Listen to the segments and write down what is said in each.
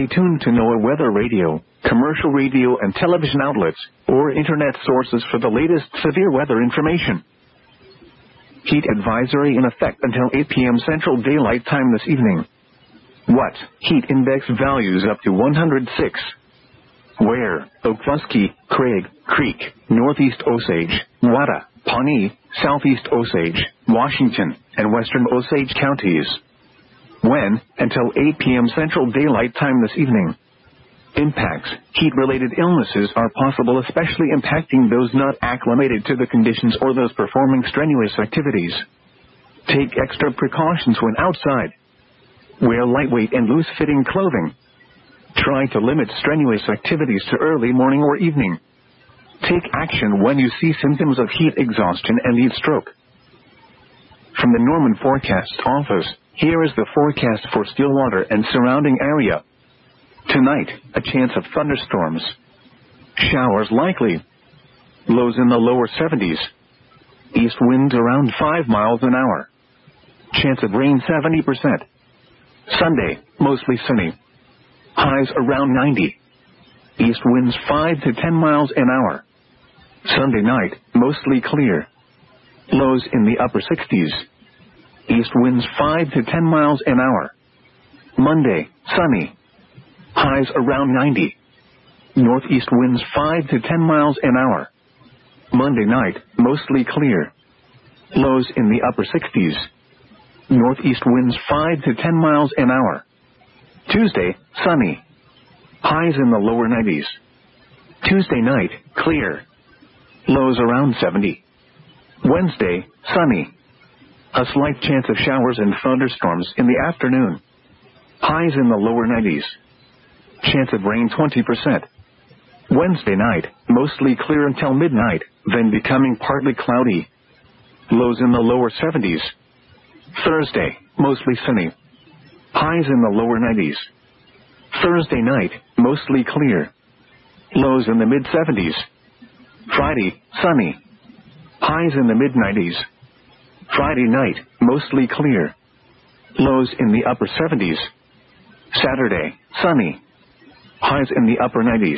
Stay tuned to NOAA Weather Radio, commercial radio and television outlets, or internet sources for the latest severe weather information. Heat advisory in effect until 8 p.m. Central Daylight Time this evening. What? Heat index values up to 106. Where? Okfuskee, Craig, Creek, Northeast Osage, Wada, Pawnee, Southeast Osage, Washington, and Western Osage counties. When? Until 8 p.m. Central Daylight Time this evening. Impacts. Heat-related illnesses are possible, especially impacting those not acclimated to the conditions or those performing strenuous activities. Take extra precautions when outside. Wear lightweight and loose-fitting clothing. Try to limit strenuous activities to early morning or evening. Take action when you see symptoms of heat exhaustion and heat stroke. From the Norman Forecast Office, here is the forecast for Stillwater and surrounding area. Tonight, a chance of thunderstorms. Showers likely. Lows in the lower 70s. East winds around 5 miles an hour. Chance of rain 70%. Sunday, mostly sunny. Highs around 90. East winds 5 to 10 miles an hour. Sunday night, mostly clear. Lows in the upper 60s. East winds 5 to 10 miles an hour. Monday, sunny. Highs around 90. Northeast winds 5 to 10 miles an hour. Monday night, mostly clear. Lows in the upper 60s. Northeast winds 5 to 10 miles an hour. Tuesday, sunny. Highs in the lower 90s. Tuesday night, clear. Lows around 70. Wednesday, sunny. A slight chance of showers and thunderstorms in the afternoon. Highs in the lower 90s. Chance of rain 20%. Wednesday night, mostly clear until midnight, then becoming partly cloudy. Lows in the lower 70s. Thursday, mostly sunny. Highs in the lower 90s. Thursday night, mostly clear. Lows in the mid-70s. Friday, sunny. Highs in the mid-90s. Friday night, mostly clear. Lows in the upper 70s. Saturday, sunny. Highs in the upper 90s.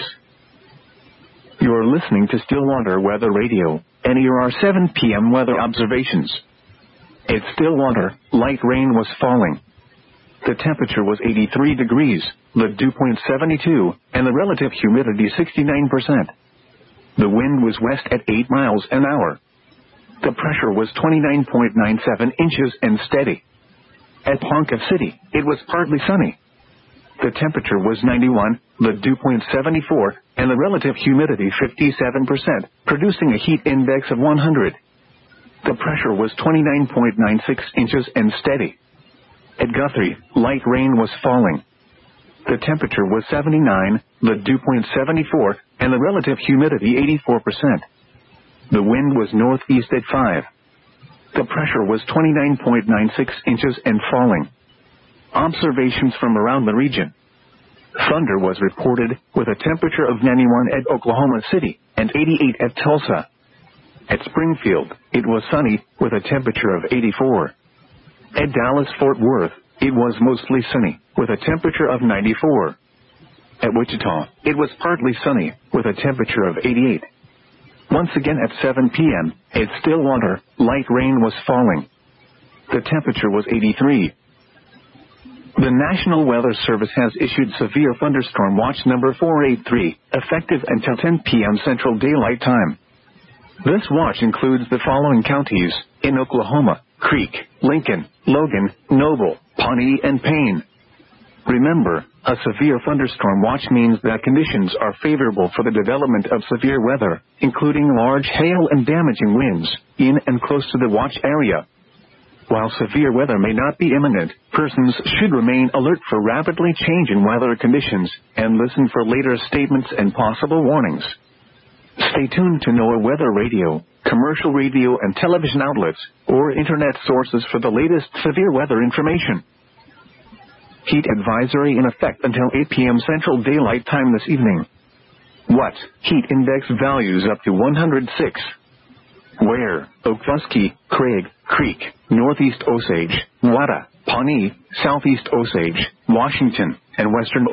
You're listening to Stillwater Weather Radio, and here are 7 p.m. weather observations. At Stillwater, light rain was falling. The temperature was 83 degrees, the dew point 72, and the relative humidity 69%. The wind was west at 8 miles an hour. The pressure was 29.97 inches and steady. At Ponca City, it was partly sunny. The temperature was 91, the dew point 74, and the relative humidity 57%, producing a heat index of 100. The pressure was 29.96 inches and steady. At Guthrie, light rain was falling. The temperature was 79, the dew point 74, and the relative humidity 84%. The wind was northeast at 5. The pressure was 29.96 inches and falling. Observations from around the region. Thunder was reported with a temperature of 91 at Oklahoma City and 88 at Tulsa. At Springfield, it was sunny with a temperature of 84. At Dallas-Fort Worth, it was mostly sunny with a temperature of 94. At Wichita, it was partly sunny with a temperature of 88. Once again at 7 p.m., at Stillwater, light rain was falling. The temperature was 83. The National Weather Service has issued severe thunderstorm watch number 483, effective until 10 p.m. Central Daylight Time. This watch includes the following counties in Oklahoma: Creek, Lincoln, Logan, Noble, Pawnee, and Payne. Remember, a severe thunderstorm watch means that conditions are favorable for the development of severe weather, including large hail and damaging winds, in and close to the watch area. While severe weather may not be imminent, persons should remain alert for rapidly changing weather conditions and listen for later statements and possible warnings. Stay tuned to NOAA Weather Radio, commercial radio and television outlets, or internet sources for the latest severe weather information. Heat advisory in effect until 8 p.m. Central Daylight Time this evening. What? Heat index values up to 106. Where? Okfuskee, Craig, Creek, Northeast Osage, Wada, Pawnee, Southeast Osage, Washington, and Western